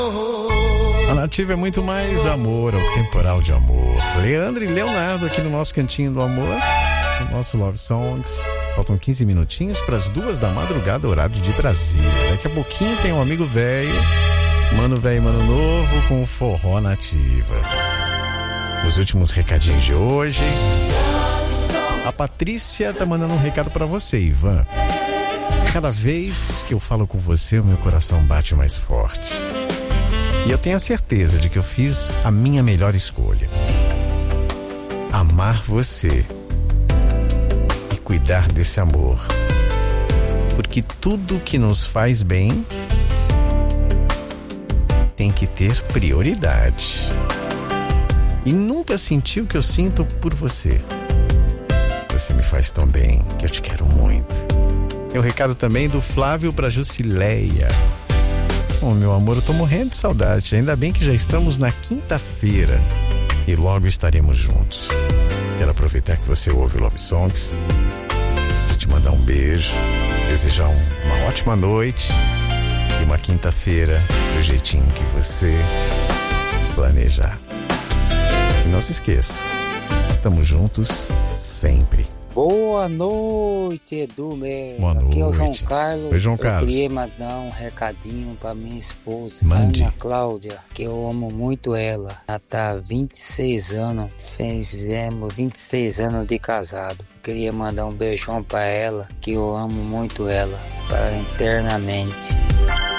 A Nativa é muito mais amor, é o temporal de amor. Leandro e Leonardo aqui no nosso Cantinho do Amor, no nosso Love Songs. Faltam 15 minutinhos para as 2 da madrugada, horário de Brasília. Daqui a pouquinho tem um amigo velho, mano velho, mano novo, com o forró Nativa. Os últimos recadinhos de hoje. A Patrícia tá mandando um recado para você, Ivan. Cada vez que eu falo com você, o meu coração bate mais forte. E eu tenho a certeza de que eu fiz a minha melhor escolha. Amar você e cuidar desse amor. Porque tudo que nos faz bem tem que ter prioridade. E nunca senti o que eu sinto por você. Você me faz tão bem que eu te quero muito. Tem um recado também do Flávio para Jusileia. Oh, meu amor, eu tô morrendo de saudade. Ainda bem que já estamos na quinta-feira e logo estaremos juntos. Quero aproveitar que você ouve o Love Songs e te mandar um beijo, desejar uma ótima noite e uma quinta-feira do jeitinho que você planejar. E não se esqueça, estamos juntos sempre. Boa noite, Edu. Boa noite. Aqui é o João Carlos. Oi, João Carlos. Eu queria mandar um recadinho pra minha esposa, Mande. Ana Cláudia, que eu amo muito ela. Ela tá 26 anos, fizemos 26 anos de casado. Queria mandar um beijão pra ela, que eu amo muito ela, para eternamente.